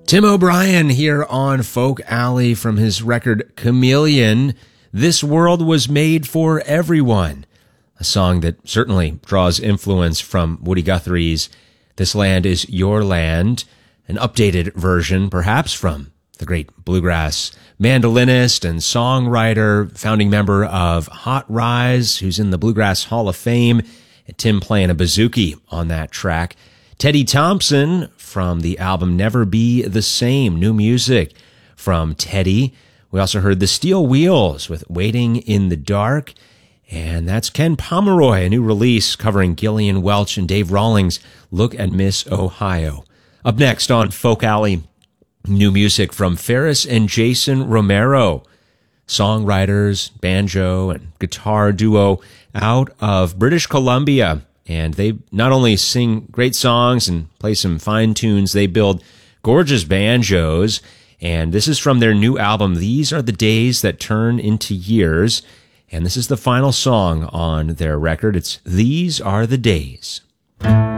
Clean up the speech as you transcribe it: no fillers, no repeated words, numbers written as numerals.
Tim O'Brien here on Folk Alley from his record Chameleon. This World Was Made for Everyone, a song that certainly draws influence from Woody Guthrie's This Land Is Your Land, an updated version perhaps from the great bluegrass mandolinist and songwriter, founding member of Hot Rise, who's in the Bluegrass Hall of Fame, and Tim playing a bouzouki on that track. Teddy Thompson from the album Never Be the Same, new music from Teddy. We also heard the Steel Wheels with Waiting in the Dark. And that's Ken Pomeroy, a new release covering Gillian Welch and Dave Rawlings' Look at Miss Ohio. Up next on Folk Alley, new music from Ferris and Jason Romero, songwriters, banjo and guitar duo out of British Columbia. And they not only sing great songs and play some fine tunes, they build gorgeous banjos. And this is from their new album, These Are the Days That Turn into Years. And this is the final song on their record. It's These Are the Days.